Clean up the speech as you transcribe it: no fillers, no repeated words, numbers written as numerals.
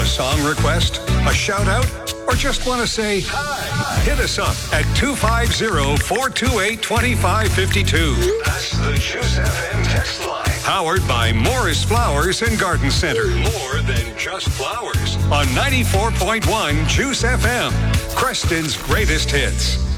A song request? A shout out? Or just want to say hi? Hit us up at 250-428-2552. That's the Juice FM text line. Powered by Morris Flowers and Garden Center. More than just flowers. On 94.1 Juice FM, Creston's greatest hits.